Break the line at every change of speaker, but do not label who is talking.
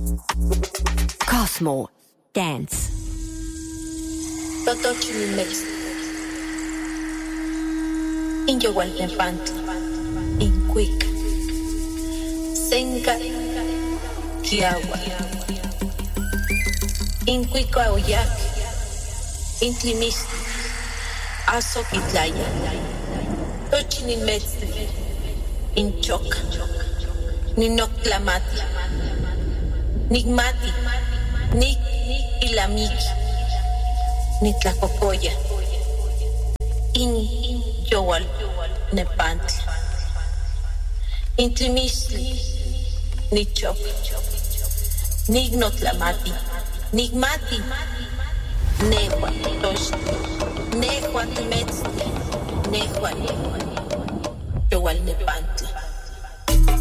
Cosmo Dance.
Totochilimex. Inyohualtepantli. Incuic. Senca. Kiagua. Incuico aoyac. Intlimistli. Azoquitlaya. Tochilimetzli. Inchoca. Ninoctlamati. Nigmati. Nik ilamiki. Nitlacocoya. In yowal nepantli. Intlimistli. Nichok. Nignotlamati. Nigmati. Nehua toshti. Nehua timetzli. Nehua yowal nepantli.